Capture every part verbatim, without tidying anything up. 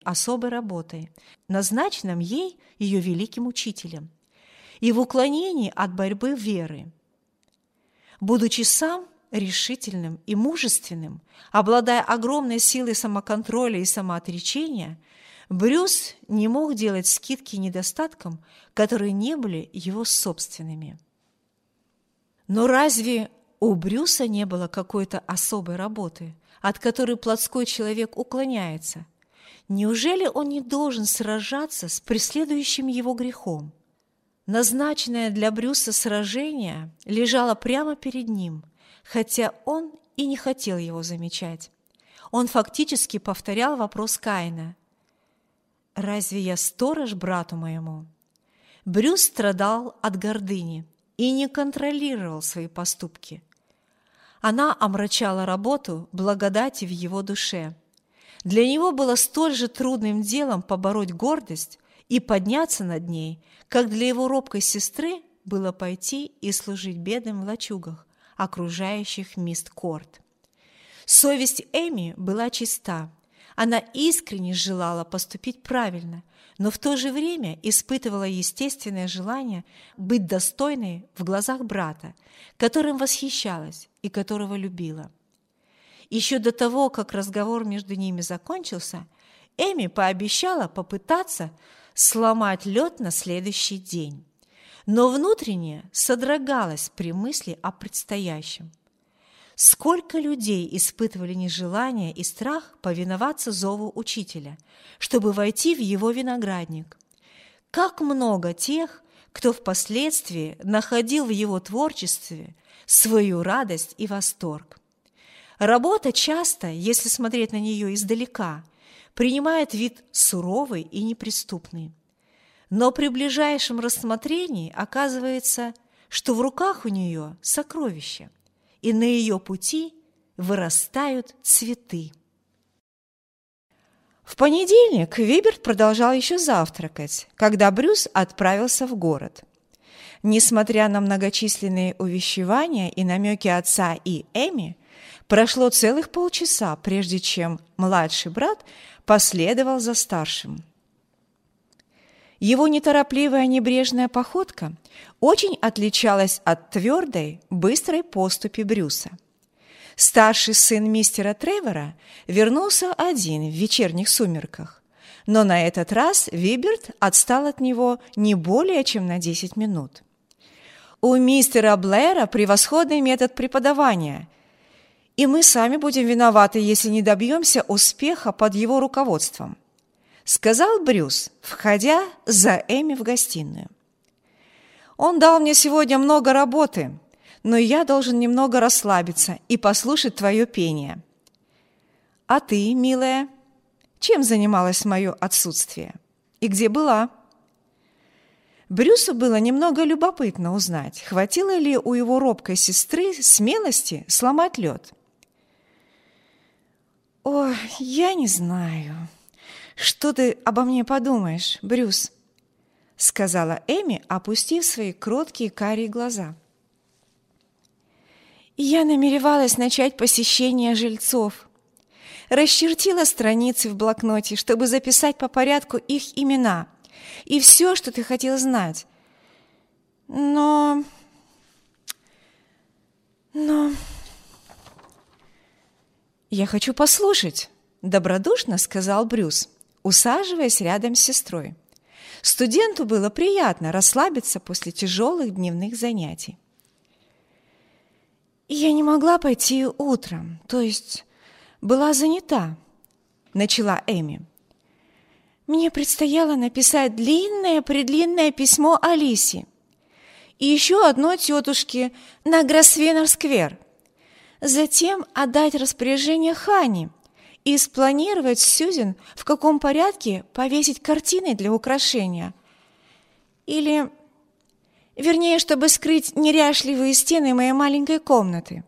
особой работой, назначенным ей ее великим учителем, и в уклонении от борьбы веры. Будучи сам решительным и мужественным, обладая огромной силой самоконтроля и самоотречения, Брюс не мог делать скидки недостаткам, которые не были его собственными. Но разве у Брюса не было какой-то особой работы, от которой плотской человек уклоняется? Неужели он не должен сражаться с преследующим его грехом? Назначенное для Брюса сражение лежало прямо перед ним, хотя он и не хотел его замечать. Он фактически повторял вопрос Каина: «Разве я сторож брату моему?» Брюс страдал от гордыни и не контролировал свои поступки. Она омрачала работу благодати в его душе. Для него было столь же трудным делом побороть гордость и подняться над ней, как для его робкой сестры было пойти и служить бедным в лачугах, окружающих Мист-Корт. Совесть Эми была чиста. Она искренне желала поступить правильно, но в то же время испытывала естественное желание быть достойной в глазах брата, которым восхищалась и которого любила. Еще до того, как разговор между ними закончился, Эми пообещала попытаться сломать лед на следующий день, но внутренне содрогалась при мысли о предстоящем. Сколько людей испытывали нежелание и страх повиноваться зову учителя, чтобы войти в его виноградник. Как много тех, кто впоследствии находил в его творчестве свою радость и восторг. Работа часто, если смотреть на нее издалека, принимает вид суровый и неприступный. Но при ближайшем рассмотрении оказывается, что в руках у нее сокровища, и на ее пути вырастают цветы. В понедельник Виберт продолжал еще завтракать, когда Брюс отправился в город. Несмотря на многочисленные увещевания и намеки отца и Эми, прошло целых полчаса, прежде чем младший брат последовал за старшим. Его неторопливая небрежная походка очень отличалась от твердой, быстрой поступи Брюса. Старший сын мистера Тревора вернулся один в вечерних сумерках, но на этот раз Виберт отстал от него не более чем на десять минут. «У мистера Блэра превосходный метод преподавания, и мы сами будем виноваты, если не добьемся успеха под его руководством», сказал Брюс, входя за Эми в гостиную. «Он дал мне сегодня много работы, но я должен немного расслабиться и послушать твое пение. А ты, милая, чем занималась в мое отсутствие? И где была?» Брюсу было немного любопытно узнать, хватило ли у его робкой сестры смелости сломать лед. «О, я не знаю. Что ты обо мне подумаешь, Брюс?» сказала Эми, опустив свои кроткие карие глаза. «Я намеревалась начать посещение жильцов. Расчертила страницы в блокноте, чтобы записать по порядку их имена и все, что ты хотел знать. Но... но... «Я хочу послушать», — добродушно сказал Брюс, усаживаясь рядом с сестрой. Студенту было приятно расслабиться после тяжелых дневных занятий. «Я не могла пойти утром, то есть была занята», — начала Эми. «Мне предстояло написать длинное-предлинное письмо Алисе и еще одно тетушке на Гросвеннер-сквер, затем отдать распоряжение Ханне и спланировать с Сьюзен, в каком порядке повесить картины для украшения. Или, вернее, чтобы скрыть неряшливые стены моей маленькой комнаты».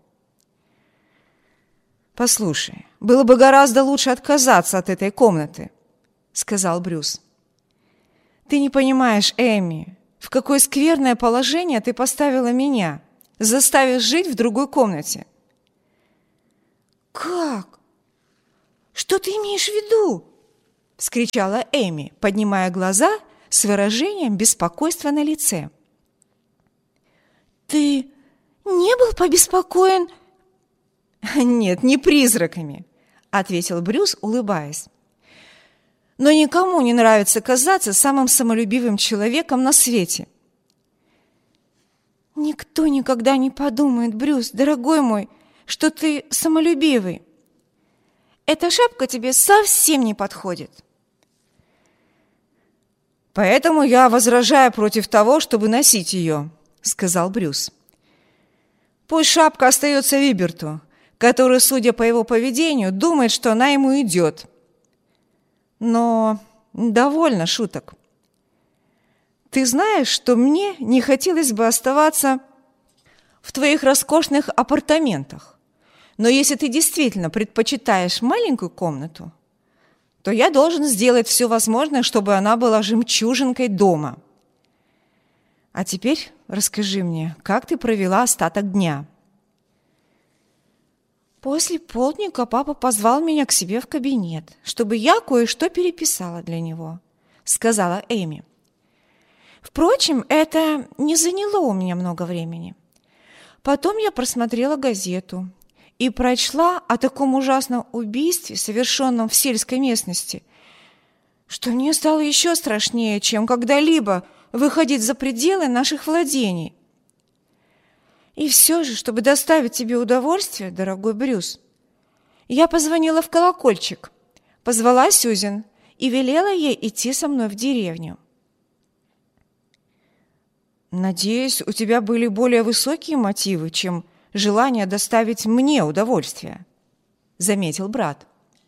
«Послушай, было бы гораздо лучше отказаться от этой комнаты», — сказал Брюс. «Ты не понимаешь, Эми, в какое скверное положение ты поставила меня, заставив жить в другой комнате». «Как? Что ты имеешь в виду?» – вскричала Эми, поднимая глаза с выражением беспокойства на лице. «Ты не был побеспокоен?» «Нет, не призраками», – ответил Брюс, улыбаясь. «Но никому не нравится казаться самым самолюбивым человеком на свете». «Никто никогда не подумает, Брюс, дорогой мой, что ты самолюбивый. Эта шапка тебе совсем не подходит». «Поэтому я возражаю против того, чтобы носить ее», — сказал Брюс. «Пусть шапка остается Виберту, который, судя по его поведению, думает, что она ему идет. Но довольно шуток. Ты знаешь, что мне не хотелось бы оставаться в твоих роскошных апартаментах, но если ты действительно предпочитаешь маленькую комнату, то я должен сделать все возможное, чтобы она была жемчужинкой дома. А теперь расскажи мне, как ты провела остаток дня?» «После полдника папа позвал меня к себе в кабинет, чтобы я кое-что переписала для него», — сказала Эми. «Впрочем, это не заняло у меня много времени. Потом я просмотрела газету и прочла о таком ужасном убийстве, совершенном в сельской местности, что мне стало еще страшнее, чем когда-либо выходить за пределы наших владений. И все же, чтобы доставить тебе удовольствие, дорогой Брюс, я позвонила в колокольчик, позвала Сьюзен и велела ей идти со мной в деревню». «Надеюсь, у тебя были более высокие мотивы, чем желание доставить мне удовольствие», — заметил брат.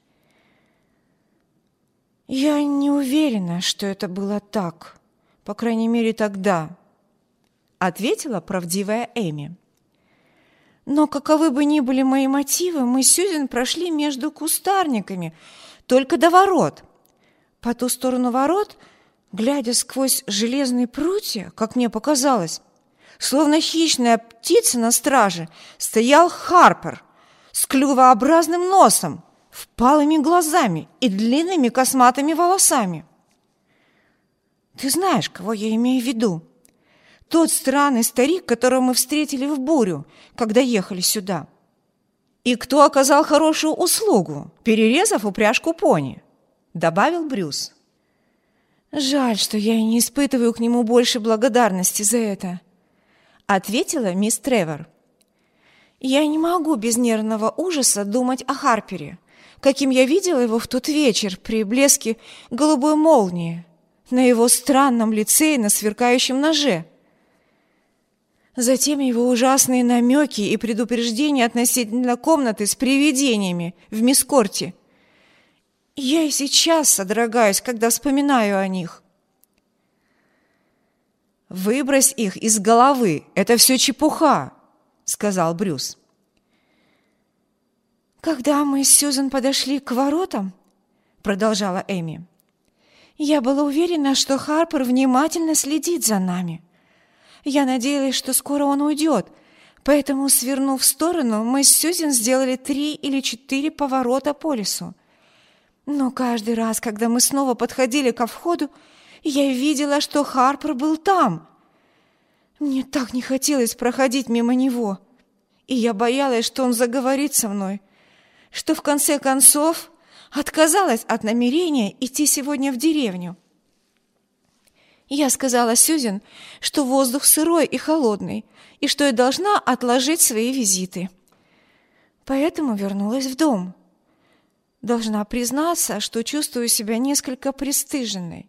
«Я не уверена, что это было так, по крайней мере тогда», — ответила правдивая Эми. «Но каковы бы ни были мои мотивы, мы с Сьюзен прошли между кустарниками только до ворот. По ту сторону ворот, глядя сквозь железные прутья, как мне показалось, словно хищная птица на страже, стоял Харпер с клювообразным носом, впалыми глазами и длинными косматыми волосами. Ты знаешь, кого я имею в виду? Тот странный старик, которого мы встретили в бурю, когда ехали сюда. И кто оказал хорошую услугу, перерезав упряжку пони», — добавил Брюс. «Жаль, что я не испытываю к нему больше благодарности за это», — ответила мисс Тревор. «Я не могу без нервного ужаса думать о Харпере, каким я видела его в тот вечер при блеске голубой молнии на его странном лице и на сверкающем ноже. Затем его ужасные намеки и предупреждения относительно комнаты с привидениями в мисс-корте. Я и сейчас содрогаюсь, когда вспоминаю о них». «Выбрось их из головы, это все чепуха», — сказал Брюс. «Когда мы с Сьюзен подошли к воротам, — продолжала Эми, — я была уверена, что Харпер внимательно следит за нами. Я надеялась, что скоро он уйдет, поэтому, свернув в сторону, мы с Сьюзен сделали три или четыре поворота по лесу. Но каждый раз, когда мы снова подходили ко входу, я видела, что Харпер был там. Мне так не хотелось проходить мимо него, и я боялась, что он заговорит со мной, что в конце концов отказалась от намерения идти сегодня в деревню. Я сказала Сьюзен, что воздух сырой и холодный, и что я должна отложить свои визиты. Поэтому вернулась в дом. Должна признаться, что чувствую себя несколько пристыженной.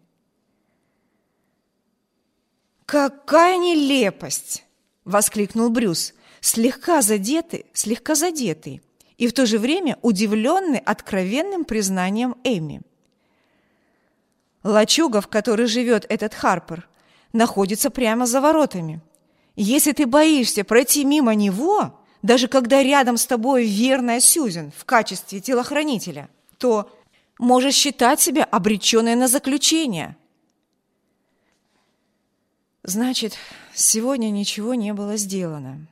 «Какая нелепость!» — воскликнул Брюс, слегка задетый, слегка задетый, и в то же время удивленный откровенным признанием Эми. «Лачуга, в которой живет этот Харпер, находится прямо за воротами. Если ты боишься пройти мимо него, даже когда рядом с тобой верная Сьюзен в качестве телохранителя, то можешь считать себя обреченной на заключение». «Значит, сегодня ничего не было сделано».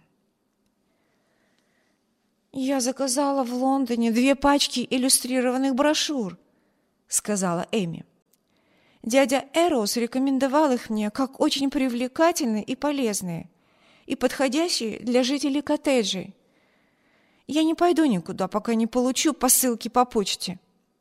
«Я заказала в Лондоне две пачки иллюстрированных брошюр», — сказала Эми. «Дядя Эроуз рекомендовал их мне как очень привлекательные и полезные, и подходящие для жителей коттеджей. Я не пойду никуда, пока не получу посылки по почте».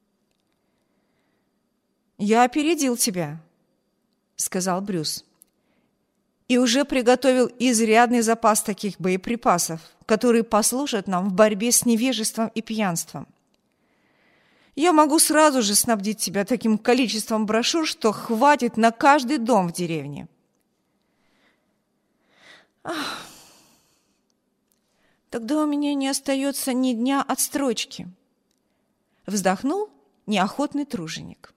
«Я опередил тебя», — сказал Брюс, «и уже приготовил изрядный запас таких боеприпасов, которые послужат нам в борьбе с невежеством и пьянством. Я могу сразу же снабдить тебя таким количеством брошюр, что хватит на каждый дом в деревне». «Ах, тогда у меня не остается ни дня отстрочки», — вздохнул неохотный труженик.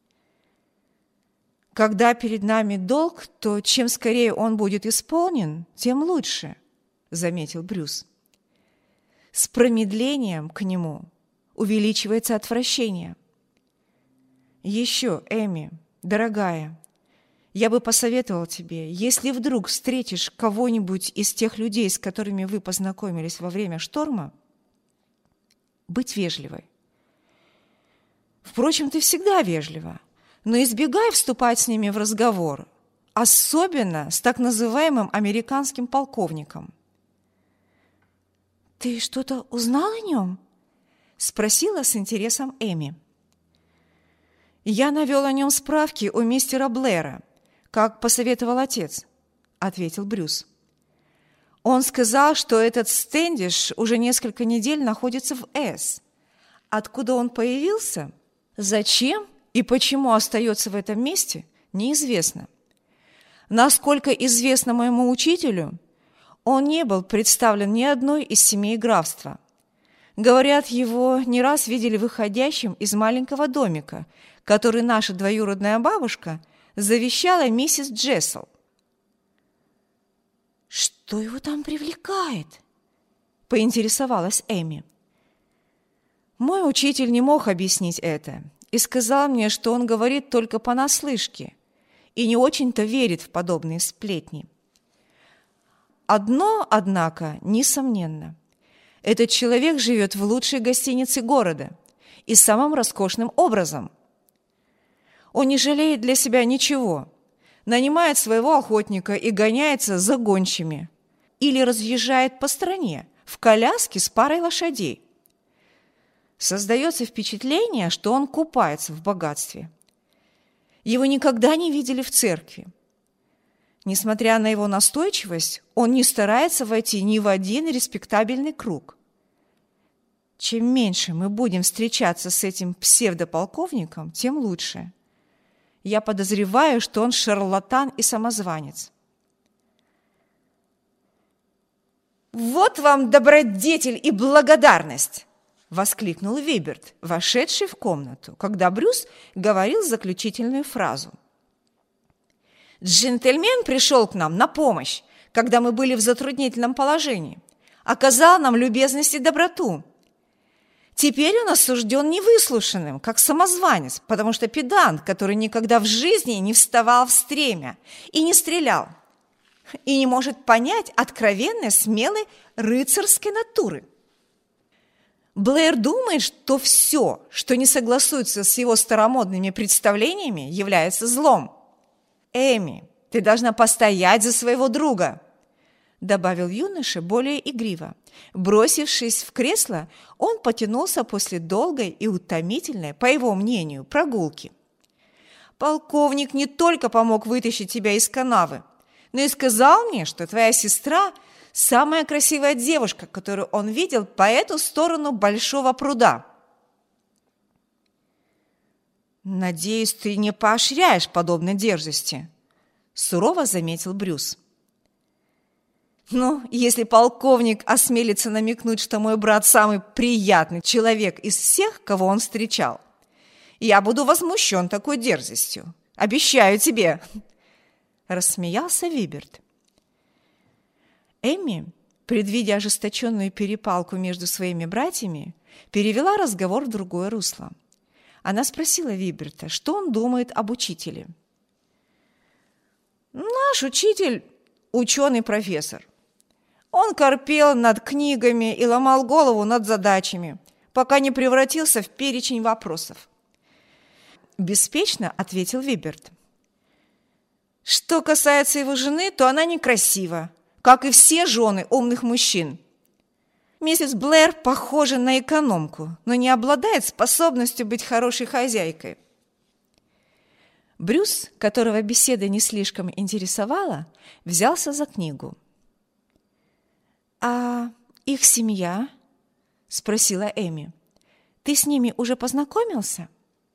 «Когда перед нами долг, то чем скорее он будет исполнен, тем лучше», — заметил Брюс. «С промедлением к нему увеличивается отвращение. Еще, Эми, дорогая, я бы посоветовал тебе, если вдруг встретишь кого-нибудь из тех людей, с которыми вы познакомились во время шторма, быть вежливой. Впрочем, ты всегда вежлива, но избегай вступать с ними в разговор, особенно с так называемым американским полковником». «Ты что-то узнал о нем?» — спросила с интересом Эми. «Я навел о нем справки у мистера Блэра, как посоветовал отец», — ответил Брюс. «Он сказал, что этот Стэндиш уже несколько недель находится в С. Откуда он появился, зачем и почему остается в этом месте, неизвестно. Насколько известно моему учителю, он не был представлен ни одной из семей графства. Говорят, его не раз видели выходящим из маленького домика, который наша двоюродная бабушка завещала миссис Джессел». «Что его там привлекает?» — поинтересовалась Эми. «Мой учитель не мог объяснить это и сказал мне, что он говорит только понаслышке и не очень-то верит в подобные сплетни. Одно, однако, несомненно. Этот человек живет в лучшей гостинице города и самым роскошным образом. Он не жалеет для себя ничего, нанимает своего охотника и гоняется за гончими или разъезжает по стране в коляске с парой лошадей. Создается впечатление, что он купается в богатстве. Его никогда не видели в церкви. Несмотря на его настойчивость, он не старается войти ни в один респектабельный круг. Чем меньше мы будем встречаться с этим псевдополковником, тем лучше. Я подозреваю, что он шарлатан и самозванец». «Вот вам добродетель и благодарность!» — воскликнул Виберт, вошедший в комнату, когда Брюс говорил заключительную фразу. «Джентльмен пришел к нам на помощь, когда мы были в затруднительном положении, оказал нам любезность и доброту. Теперь он осужден невыслушанным, как самозванец, потому что педант, который никогда в жизни не вставал в стремя и не стрелял, и не может понять откровенной, смелой рыцарской натуры. Блэр думает, что все, что не согласуется с его старомодными представлениями, является злом. Эми, ты должна постоять за своего друга», — добавил юноша более игриво. Бросившись в кресло, он потянулся после долгой и утомительной, по его мнению, прогулки. «Полковник не только помог вытащить тебя из канавы, но и сказал мне, что твоя сестра – самая красивая девушка, которую он видел по эту сторону большого пруда». «Надеюсь, ты не поощряешь подобной дерзости», – сурово заметил Брюс. «Ну, если полковник осмелится намекнуть, что мой брат самый приятный человек из всех, кого он встречал, я буду возмущен такой дерзостью. Обещаю тебе!» – рассмеялся Виберт. Эмми, предвидя ожесточенную перепалку между своими братьями, перевела разговор в другое русло. Она спросила Виберта, что он думает об учителе. «Наш учитель – ученый-профессор. Он корпел над книгами и ломал голову над задачами, пока не превратился в перечень вопросов. – беспечно ответил Виберт. «Что касается его жены, то она некрасива, как и все жены умных мужчин. Миссис Блэр похожа на экономку, но не обладает способностью быть хорошей хозяйкой». Брюс, которого беседа не слишком интересовала, взялся за книгу. «А их семья?» – спросила Эми. «Ты с ними уже познакомился?»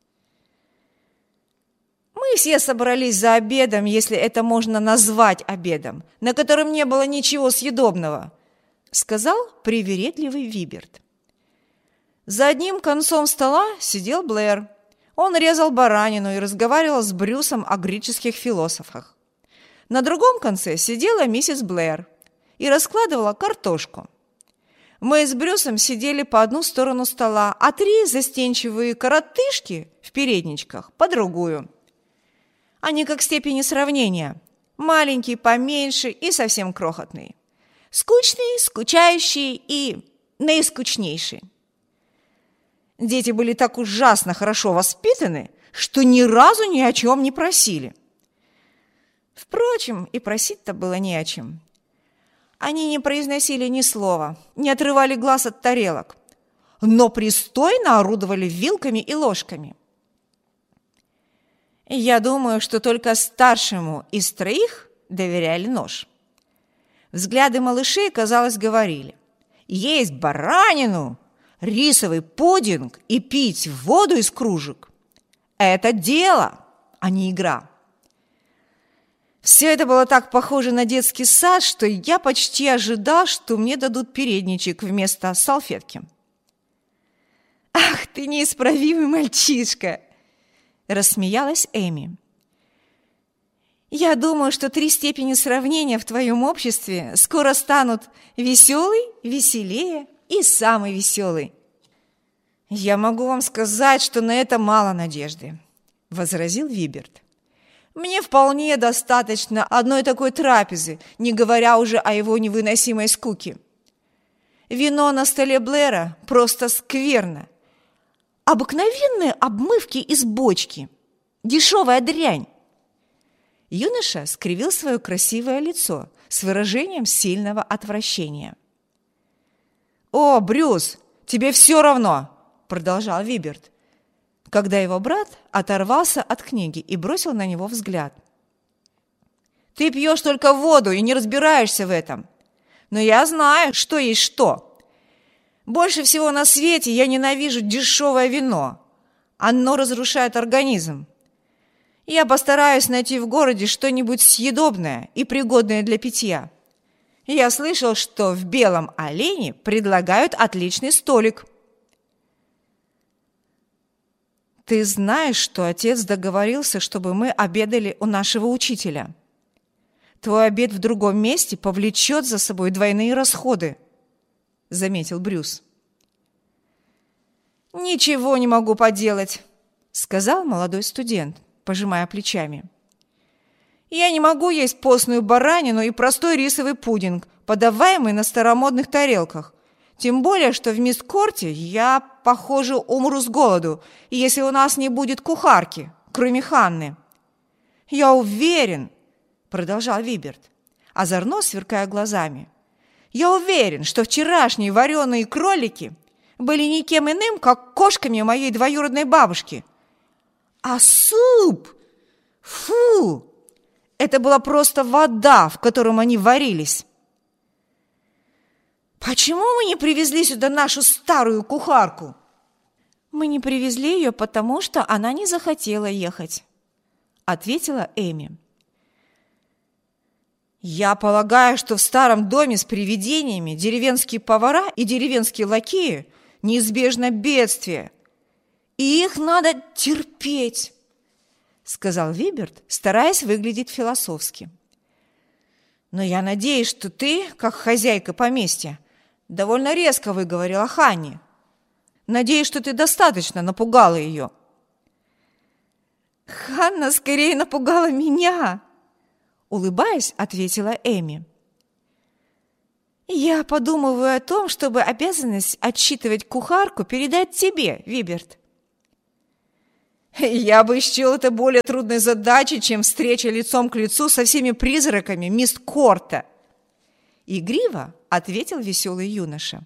«Мы все собрались за обедом, если это можно назвать обедом, на котором не было ничего съедобного», – сказал привередливый Виберт. За одним концом стола сидел Блэр. Он резал баранину и разговаривал с Брюсом о греческих философах. На другом конце сидела миссис Блэр и раскладывала картошку. Мы с Брюсом сидели по одну сторону стола, а три застенчивые коротышки в передничках по другую. Они как степени сравнения: маленький, поменьше и совсем крохотный, скучный, скучающий и наискучнейший. Дети были так ужасно хорошо воспитаны, что ни разу ни о чем не просили. Впрочем, и просить-то было не о чем. Они не произносили ни слова, не отрывали глаз от тарелок, но пристойно орудовали вилками и ложками. Я думаю, что только старшему из троих доверяли нож. Взгляды малышей, казалось, говорили: «Есть баранину, рисовый пудинг и пить воду из кружек – это дело, а не игра». Все это было так похоже на детский сад, что я почти ожидал, что мне дадут передничек вместо салфетки. «Ах, ты неисправимый мальчишка!» – рассмеялась Эми. «Я думаю, что три степени сравнения в твоем обществе скоро станут веселый, веселее и самый веселый». «Я могу вам сказать, что на это мало надежды», – возразил Виберт. «Мне вполне достаточно одной такой трапезы, не говоря уже о его невыносимой скуке. Вино на столе Блэра просто скверно. Обыкновенные обмывки из бочки. Дешевая дрянь». Юноша скривил свое красивое лицо с выражением сильного отвращения. «О, Брюс, тебе все равно!» – продолжал Виберт, когда его брат оторвался от книги и бросил на него взгляд. «Ты пьешь только воду и не разбираешься в этом. Но я знаю, что есть что. Больше всего на свете я ненавижу дешевое вино. Оно разрушает организм. Я постараюсь найти в городе что-нибудь съедобное и пригодное для питья. Я слышал, что в Белом олене предлагают отличный столик». «Ты знаешь, что отец договорился, чтобы мы обедали у нашего учителя? Твой обед в другом месте повлечет за собой двойные расходы», — заметил Брюс. «Ничего не могу поделать», — сказал молодой студент, пожимая плечами. «Я не могу есть постную баранину и простой рисовый пудинг, подаваемый на старомодных тарелках. Тем более, что в мисс-корте я, похоже, умру с голоду, если у нас не будет кухарки, кроме Ханны. Я уверен, — продолжал Виберт, озорно сверкая глазами, — я уверен, что вчерашние вареные кролики были никем иным, как кошками моей двоюродной бабушки. А суп! Фу! Это была просто вода, в котором они варились. Почему мы не привезли сюда нашу старую кухарку?» «Мы не привезли ее, потому что она не захотела ехать», — ответила Эми. «Я полагаю, что в старом доме с привидениями деревенские повара и деревенские лакеи — неизбежно бедствие, и их надо терпеть», — сказал Виберт, стараясь выглядеть философски. «Но я надеюсь, что ты, как хозяйка поместья, довольно резко выговорила Ханне. Надеюсь, что ты достаточно напугала ее». «Ханна скорее напугала меня», — улыбаясь, ответила Эми. «Я подумываю о том, чтобы обязанность отсчитывать кухарку передать тебе, Виберт». Я бы счел это более трудной задачей, чем встреча лицом к лицу со всеми призраками мисс Корта. Игриво ответил веселый юноша.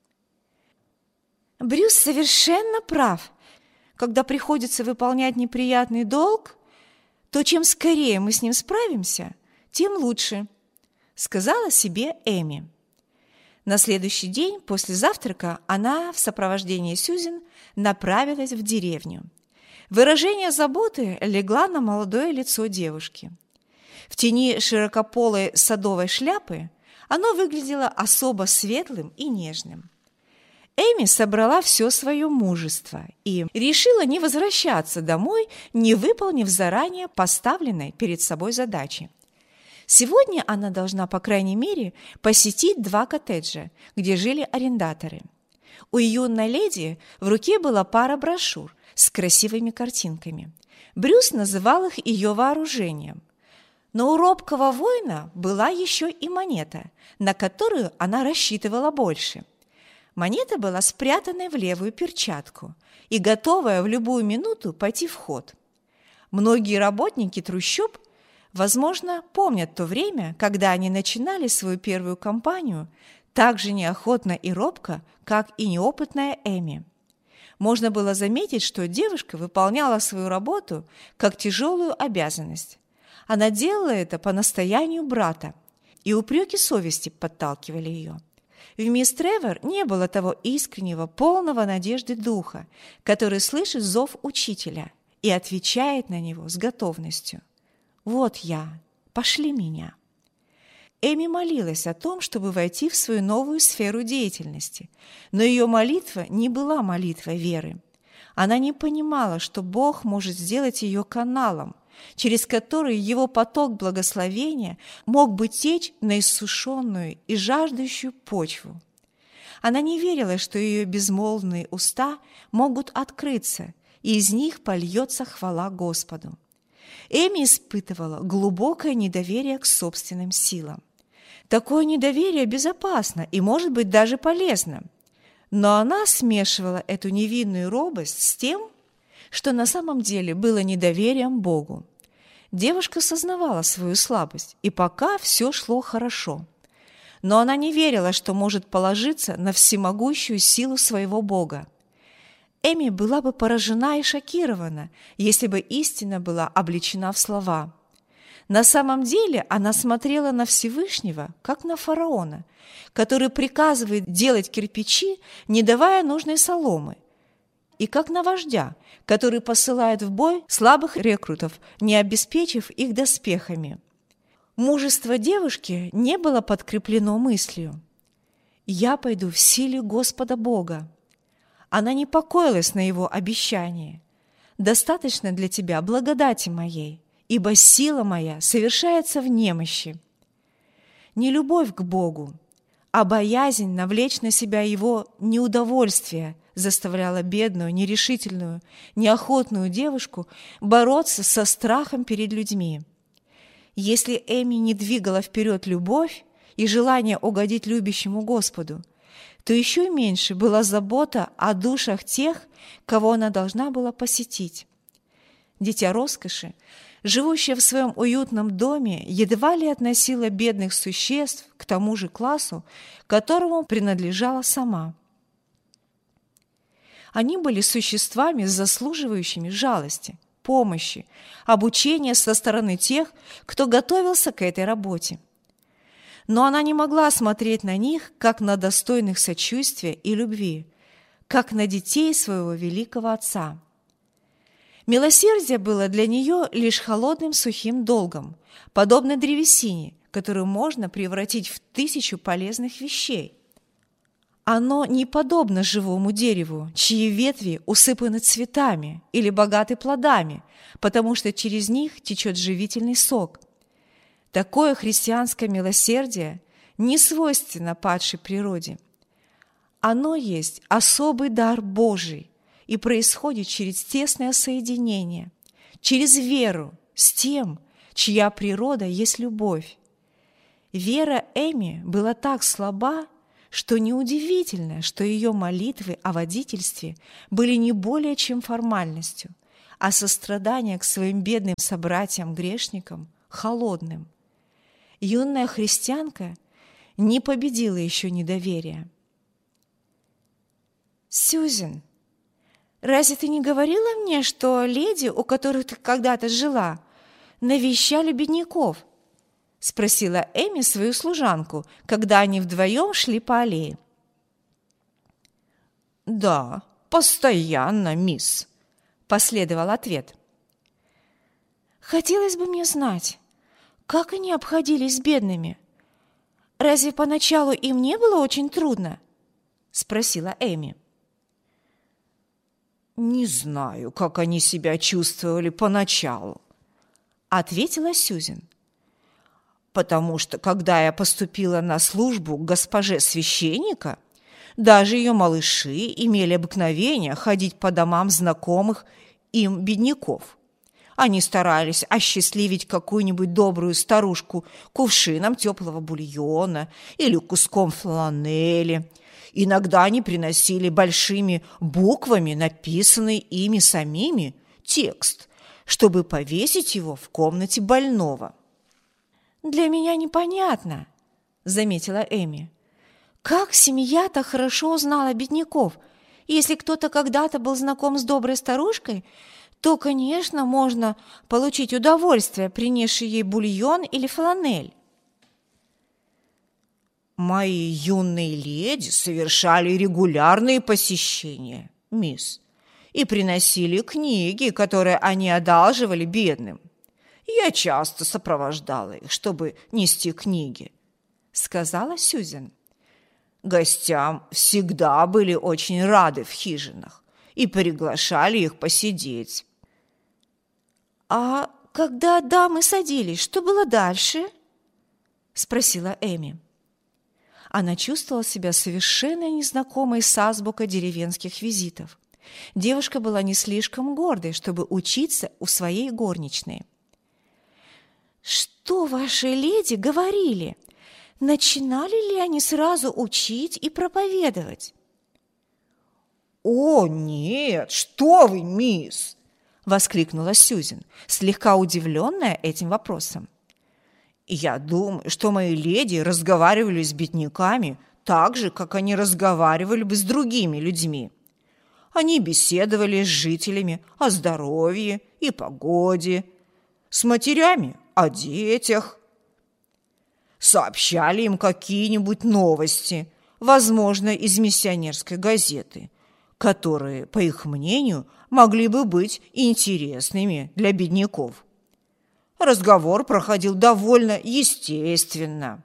Брюс совершенно прав. Когда приходится выполнять неприятный долг, то чем скорее мы с ним справимся, тем лучше, сказала себе Эми. На следующий день после завтрака она в сопровождении Сьюзен направилась в деревню. Выражение заботы легло на молодое лицо девушки. В тени широкополой садовой шляпы оно выглядело особо светлым и нежным. Эми собрала все свое мужество и решила не возвращаться домой, не выполнив заранее поставленной перед собой задачи. Сегодня она должна, по крайней мере, посетить два коттеджа, где жили арендаторы. У юной леди в руке была пара брошюр с красивыми картинками. Брюс называл их ее вооружением. Но у робкого воина была еще и монета, на которую она рассчитывала больше. Монета была спрятанной в левую перчатку и готовая в любую минуту пойти в ход. Многие работники трущоб, возможно, помнят то время, когда они начинали свою первую кампанию так же неохотно и робко, как и неопытная Эми. Можно было заметить, что девушка выполняла свою работу как тяжелую обязанность. Она делала это по настоянию брата, и упреки совести подталкивали ее. В мисс Тревор не было того искреннего, полного надежды духа, который слышит зов учителя и отвечает на него с готовностью. «Вот я, пошли меня». Эми молилась о том, чтобы войти в свою новую сферу деятельности, но ее молитва не была молитвой веры. Она не понимала, что Бог может сделать ее каналом, через который его поток благословения мог бы течь на иссушенную и жаждущую почву. Она не верила, что ее безмолвные уста могут открыться, и из них польется хвала Господу. Эми испытывала глубокое недоверие к собственным силам. Такое недоверие безопасно и, может быть, даже полезно. Но она смешивала эту невинную робость с тем, что на самом деле было недоверием Богу. Девушка сознавала свою слабость, и пока все шло хорошо. Но она не верила, что может положиться на всемогущую силу своего Бога. Эми была бы поражена и шокирована, если бы истина была облечена в слова. На самом деле она смотрела на Всевышнего, как на фараона, который приказывает делать кирпичи, не давая нужной соломы, и как на вождя, который посылает в бой слабых рекрутов, не обеспечив их доспехами. Мужество девушки не было подкреплено мыслью: «Я пойду в силе Господа Бога». Она не покоилась на его обещании. «Достаточно для тебя благодати моей, ибо сила моя совершается в немощи». Не любовь к Богу, а боязнь навлечь на себя его неудовольствие заставляла бедную, нерешительную, неохотную девушку бороться со страхом перед людьми. Если Эми не двигала вперед любовь и желание угодить любящему Господу, то еще меньше была забота о душах тех, кого она должна была посетить. Дитя роскоши, живущее в своем уютном доме, едва ли относило бедных существ к тому же классу, которому принадлежала сама. Они были существами, заслуживающими жалости, помощи, обучения со стороны тех, кто готовился к этой работе. Но она не могла смотреть на них, как на достойных сочувствия и любви, как на детей своего великого Отца. Милосердие было для нее лишь холодным сухим долгом, подобно древесине, которую можно превратить в тысячу полезных вещей. Оно не подобно живому дереву, чьи ветви усыпаны цветами или богаты плодами, потому что через них течет живительный сок. Такое христианское милосердие не свойственно падшей природе. Оно есть особый дар Божий и происходит через тесное соединение, через веру с тем, чья природа есть любовь. Вера Эми была так слаба, что неудивительно, что ее молитвы о водительстве были не более чем формальностью. а сострадание к своим бедным собратьям-грешникам холодным. Юная христианка не победила еще недоверие. «Сьюзен, разве ты не говорила мне, что леди, у которых ты когда-то жила, навещали бедняков?» – спросила Эми свою служанку, когда они вдвоем шли по аллее. «Да, постоянно, мисс», – последовал ответ. «Хотелось бы мне знать, как они обходились с бедными. Разве поначалу им не было очень трудно?» – спросила Эми. «Не знаю, как они себя чувствовали поначалу», – ответила Сьюзен. «Потому что, когда я поступила на службу к госпоже священника, даже ее малыши имели обыкновение ходить по домам знакомых им бедняков. Они старались осчастливить какую-нибудь добрую старушку кувшином теплого бульона или куском фланели. Иногда они приносили большими буквами написанный ими самими текст, чтобы повесить его в комнате больного». «Для меня непонятно», – заметила Эми. «Как семья так хорошо узнала бедняков? Если кто-то когда-то был знаком с доброй старушкой, то, конечно, можно получить удовольствие, принесший ей бульон или фланель». «Мои юные леди совершали регулярные посещения, мисс, и приносили книги, которые они одалживали бедным. Я часто сопровождала их, чтобы нести книги», — сказала Сьюзен. «Гостям всегда были очень рады в хижинах и приглашали их посидеть». «А когда дамы садились, что было дальше?» – спросила Эми. Она чувствовала себя совершенно незнакомой с азбукой деревенских визитов. Девушка была не слишком гордой, чтобы учиться у своей горничной. «Что ваши леди говорили? Начинали ли они сразу учить и проповедовать?» «О, нет, что вы, мисс!» – воскликнула Сьюзен, слегка удивленная этим вопросом. «Я думаю, что мои леди разговаривали с бедняками так же, как они разговаривали бы с другими людьми. Они беседовали с жителями о здоровье и погоде, с матерями о детях, сообщали им какие-нибудь новости, возможно, из миссионерской газеты, которые, по их мнению, могли бы быть интересными для бедняков. Разговор проходил довольно естественно».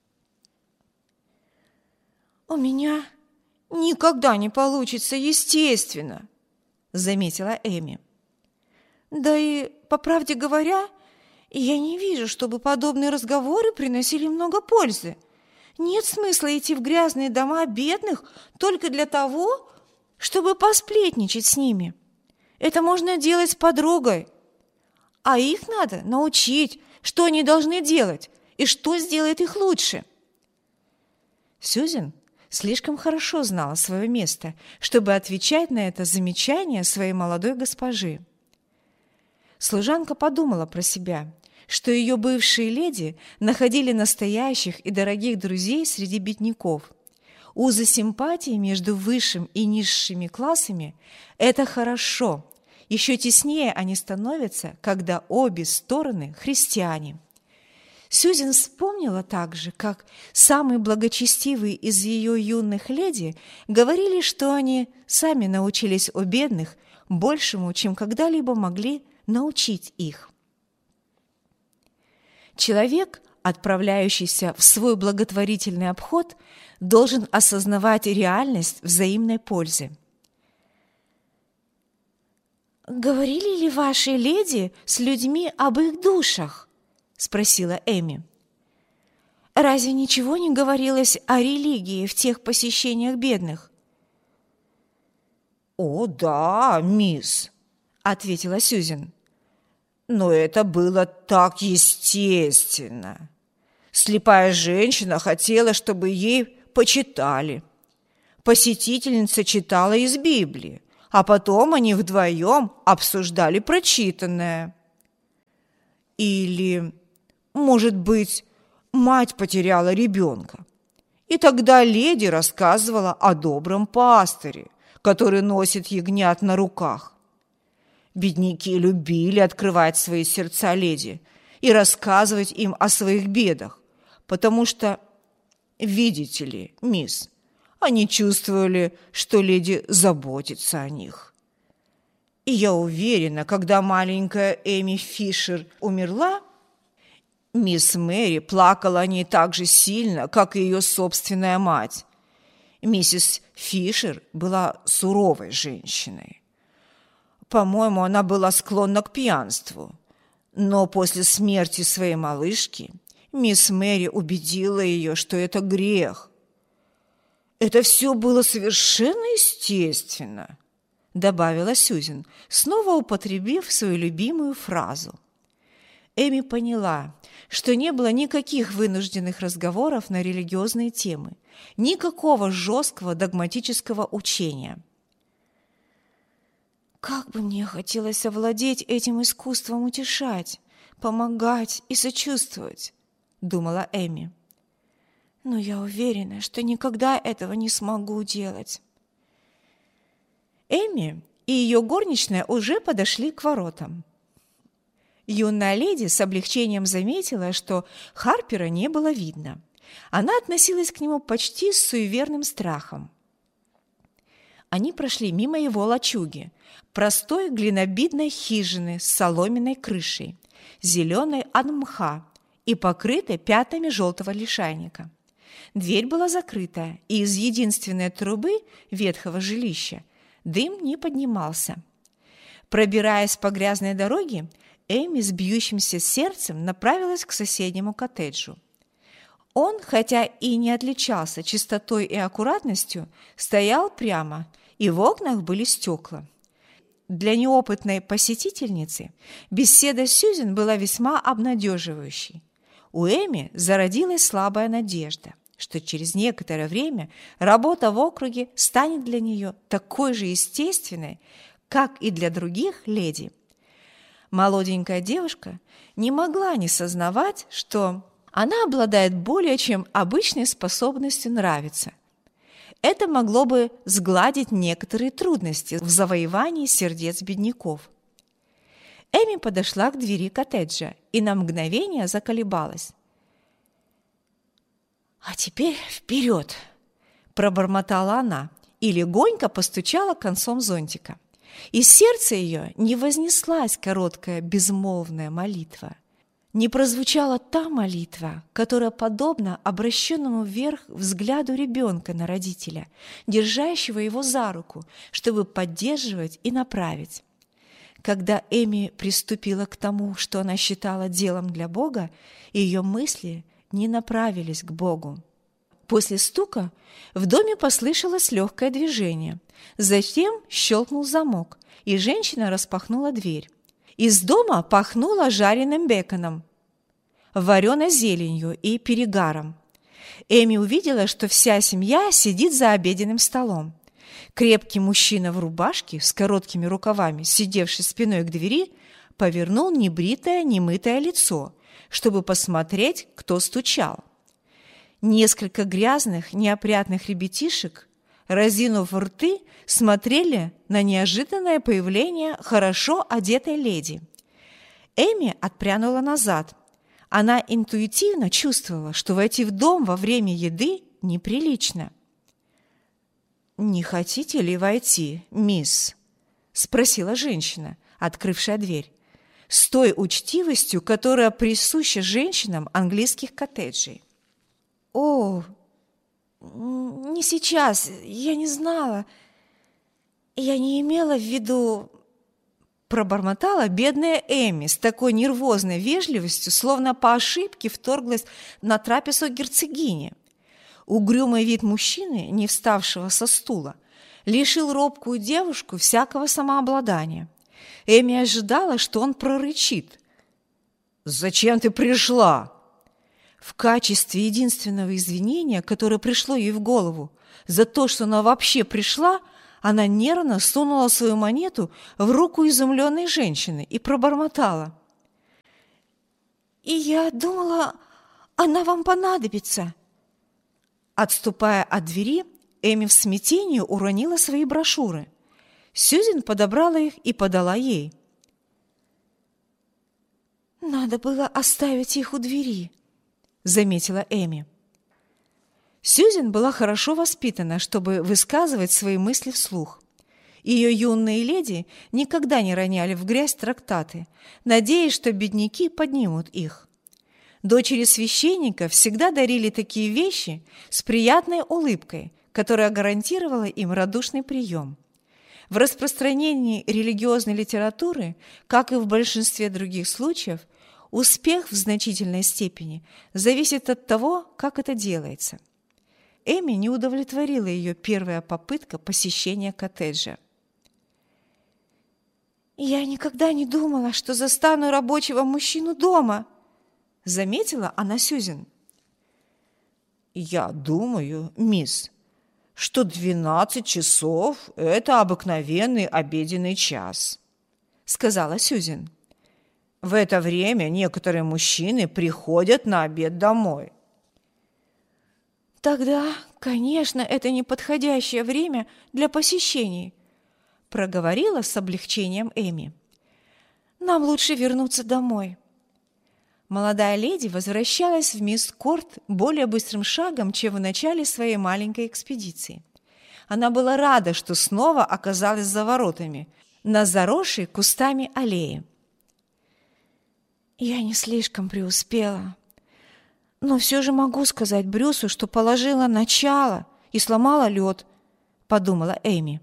«У меня никогда не получится естественно», – заметила Эми. «Да и, по правде говоря, я не вижу, чтобы подобные разговоры приносили много пользы. Нет смысла идти в грязные дома бедных только для того, чтобы посплетничать с ними. Это можно делать с подругой, а их надо научить, что они должны делать и что сделает их лучше». Сьюзен слишком хорошо знала свое место, чтобы отвечать на это замечание своей молодой госпожи. Служанка подумала про себя, что ее бывшие леди находили настоящих и дорогих друзей среди бедняков. Узы симпатии между высшим и низшими классами – это хорошо. Еще теснее они становятся, когда обе стороны христиане. Сьюзен вспомнила также, как самые благочестивые из ее юных леди говорили, что они сами научились у бедных большему, чем когда-либо могли научить их. Человек, отправляющийся в свой благотворительный обход, должен осознавать реальность взаимной пользы. «Говорили ли ваши леди с людьми об их душах?» – спросила Эми. «Разве ничего не говорилось о религии в тех посещениях бедных?» «О, да, мисс», – ответила Сьюзен. «Но это было так естественно. Слепая женщина хотела, чтобы ей почитали. Посетительница читала из Библии, а потом они вдвоем обсуждали прочитанное. Или, может быть, мать потеряла ребенка, и тогда леди рассказывала о добром пастыре, который носит ягнят на руках. Бедняки любили открывать свои сердца леди и рассказывать им о своих бедах, потому что, видите ли, мисс, они чувствовали, что леди заботится о них. И я уверена, когда маленькая Эми Фишер умерла, мисс Мэри плакала о ней так же сильно, как и ее собственная мать. Миссис Фишер была суровой женщиной. По-моему, она была склонна к пьянству. Но после смерти своей малышки мисс Мэри убедила ее, что это грех. «Это все было совершенно естественно», – добавила Сьюзен, снова употребив свою любимую фразу. Эми поняла, что не было никаких вынужденных разговоров на религиозные темы, никакого жесткого догматического учения. «Как бы мне хотелось овладеть этим искусством утешать, помогать и сочувствовать», – думала Эми. «Но я уверена, что никогда этого не смогу делать». Эми и ее горничная уже подошли к воротам. Юная леди с облегчением заметила, что Харпера не было видно. Она относилась к нему почти с суеверным страхом. Они прошли мимо его лачуги, простой глинобитной хижины с соломенной крышей, зеленой от мха и покрытой пятнами желтого лишайника. Дверь была закрыта, и из единственной трубы ветхого жилища дым не поднимался. Пробираясь по грязной дороге, Эми с бьющимся сердцем направилась к соседнему коттеджу. Он, хотя и не отличался чистотой и аккуратностью, стоял прямо, и в окнах были стекла. Для неопытной посетительницы беседа с Сьюзен была весьма обнадеживающей. У Эми зародилась слабая надежда, что через некоторое время работа в округе станет для нее такой же естественной, как и для других леди. Молоденькая девушка не могла не сознавать, что она обладает более чем обычной способностью нравиться. Это могло бы сгладить некоторые трудности в завоевании сердец бедняков. Эми подошла к двери коттеджа и на мгновение заколебалась. «А теперь вперед!» – пробормотала она и легонько постучала концом зонтика. Из сердца ее не вознеслась короткая безмолвная молитва. Не прозвучала та молитва, которая подобна обращенному вверх взгляду ребенка на родителя, держащего его за руку, чтобы поддерживать и направить. Когда Эми приступила к тому, что она считала делом для Бога, ее мысли не направились к Богу. После стука в доме послышалось легкое движение. Затем щелкнул замок, и женщина распахнула дверь. Из дома пахнуло жареным беконом, вареной зеленью и перегаром. Эми увидела, что вся семья сидит за обеденным столом. Крепкий мужчина в рубашке с короткими рукавами, сидевший спиной к двери, повернул небритое, немытое лицо, чтобы посмотреть, кто стучал. Несколько грязных, неопрятных ребятишек, разинув рты, смотрели на неожиданное появление хорошо одетой леди. Эми отпрянула назад. Она интуитивно чувствовала, что войти в дом во время еды неприлично. «Не хотите ли войти, мисс?» – спросила женщина, открывшая дверь, с той учтивостью, которая присуща женщинам английских коттеджей. «О, не сейчас, я не знала, я не имела в виду...» Пробормотала бедная Эми с такой нервозной вежливостью, словно по ошибке вторглась на трапезу герцогини. Угрюмый вид мужчины, не вставшего со стула, лишил робкую девушку всякого самообладания. Эми ожидала, что он прорычит. «Зачем ты пришла?» В качестве единственного извинения, которое пришло ей в голову за то, что она вообще пришла, Она нервно сунула свою монету в руку изумленной женщины и пробормотала: «И я думала, она вам понадобится». Отступая от двери, Эми в смятении уронила свои брошюры. Сьюзен подобрала их и подала ей. «Надо было оставить их у двери», — заметила Эми. Сьюзен была хорошо воспитана, чтобы высказывать свои мысли вслух. Ее юные леди никогда не роняли в грязь трактаты, надеясь, что бедняки поднимут их. Дочери священника всегда дарили такие вещи с приятной улыбкой, которая гарантировала им радушный прием. В распространении религиозной литературы, как и в большинстве других случаев, успех в значительной степени зависит от того, как это делается. Эми не удовлетворила ее первая попытка посещения коттеджа. «Я никогда не думала, что застану рабочего мужчину дома», — заметила она Сьюзен. «Я думаю, мисс, что двенадцать часов – это обыкновенный обеденный час», – сказала Сьюзен. «В это время некоторые мужчины приходят на обед домой». «Тогда, конечно, это неподходящее время для посещений», – проговорила с облегчением Эми. «Нам лучше вернуться домой». Молодая леди возвращалась в Мисс-Корт более быстрым шагом, чем в начале своей маленькой экспедиции. Она была рада, что снова оказалась за воротами, на заросшей кустами аллее. «Я не слишком преуспела, но все же могу сказать Брюсу, что положила начало и сломала лед», — подумала Эми.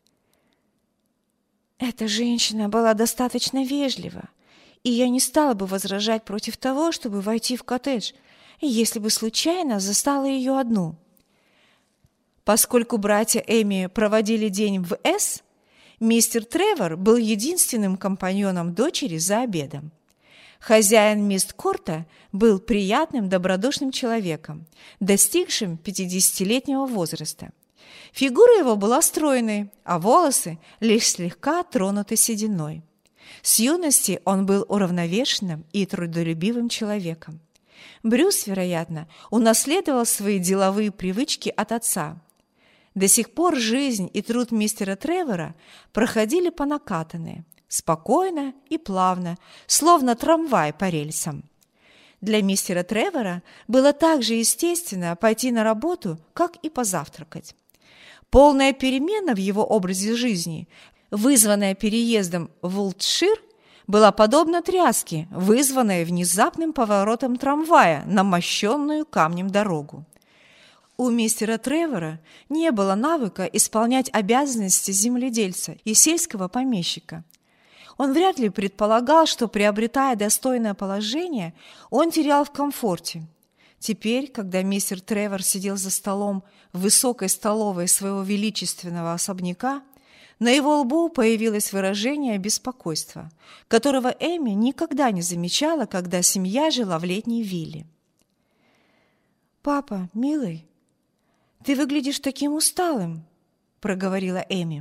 Эта женщина была достаточно вежлива, и я не стала бы возражать против того, чтобы войти в коттедж, если бы случайно застала ее одну. Поскольку братья Эми проводили день в С, мистер Тревор был единственным компаньоном дочери за обедом. Хозяин Мисс-Корта был приятным, добродушным человеком, достигшим пятидесятилетнего возраста. Фигура его была стройной, а волосы лишь слегка тронуты сединой. С юности он был уравновешенным и трудолюбивым человеком. Брюс, вероятно, унаследовал свои деловые привычки от отца. До сих пор жизнь и труд мистера Тревора проходили по накатанной, спокойно и плавно, словно трамвай по рельсам. Для мистера Тревора было так же естественно пойти на работу, как и позавтракать. Полная перемена в его образе жизни, вызванная переездом в Уилтшир, была подобна тряске, вызванной внезапным поворотом трамвая на мощенную камнем дорогу. У мистера Тревора не было навыка исполнять обязанности земледельца и сельского помещика. Он вряд ли предполагал, что, приобретая достойное положение, он терял в комфорте. Теперь, когда мистер Тревор сидел за столом в высокой столовой своего величественного особняка, на его лбу появилось выражение беспокойства, которого Эми никогда не замечала, когда семья жила в летней вилле. «Папа, милый, ты выглядишь таким усталым», — проговорила Эми.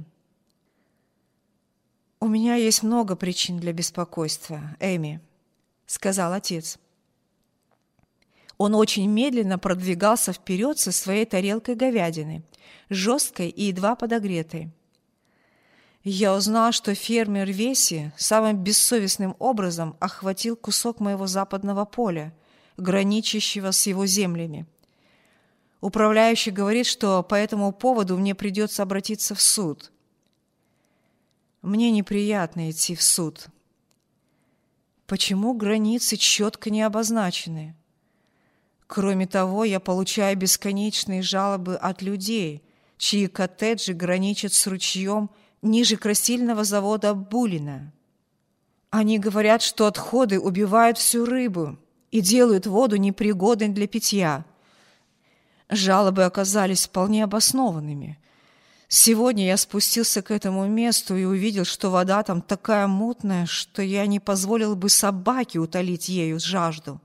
«У меня есть много причин для беспокойства, Эми», — сказал отец. Он очень медленно продвигался вперед со своей тарелкой говядины, жесткой и едва подогретой. «Я узнал, что фермер Веси самым бессовестным образом охватил кусок моего западного поля, граничащего с его землями. Управляющий говорит, что по этому поводу мне придется обратиться в суд. Мне неприятно идти в суд. Почему границы четко не обозначены? Кроме того, я получаю бесконечные жалобы от людей, чьи коттеджи граничат с ручьем ниже красильного завода Булина. Они говорят, что отходы убивают всю рыбу и делают воду непригодной для питья. Жалобы оказались вполне обоснованными. Сегодня я спустился к этому месту и увидел, что вода там такая мутная, что я не позволил бы собаке утолить ею жажду.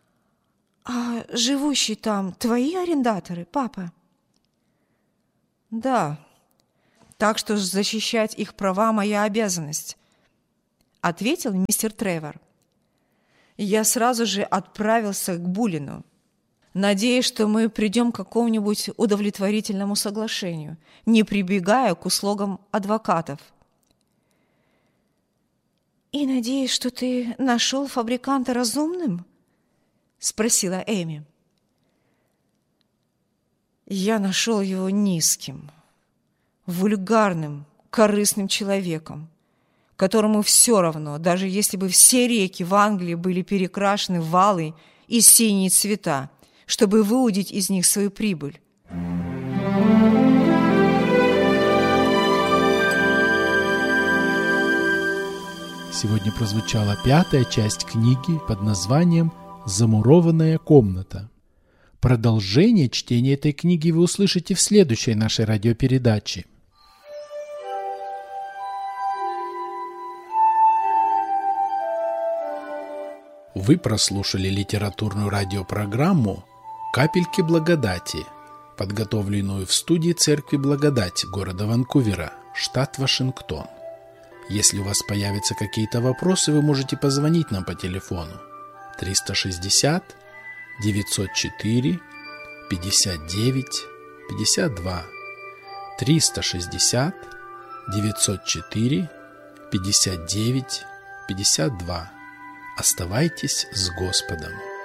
«А живущие там твои арендаторы, папа?» Да, так что защищать их права – моя обязанность, ответил мистер Тревор. Я сразу же отправился к Буллину, надеясь, что мы придем к какому-нибудь удовлетворительному соглашению, не прибегая к услугам адвокатов. «И надеюсь, что ты нашел фабриканта разумным?» – спросила Эми. «Я нашел его низким, вульгарным, корыстным человеком, которому все равно, даже если бы все реки в Англии были перекрашены в алый и синие цвета, чтобы выудить из них свою прибыль. Сегодня прозвучала пятая часть книги под названием «Замурованная комната». Продолжение чтения этой книги вы услышите в следующей нашей радиопередаче. Вы прослушали литературную радиопрограмму «Капельки благодати», подготовленную в студии Церкви Благодать города Ванкувера, штат Вашингтон. Если у вас появятся какие-то вопросы, вы можете позвонить нам по телефону триста шестьдесят девятьсот четыре пятьдесят девять пятьдесят два, триста шестьдесят девятьсот четыре пятьдесят девять пятьдесят два. Оставайтесь с Господом.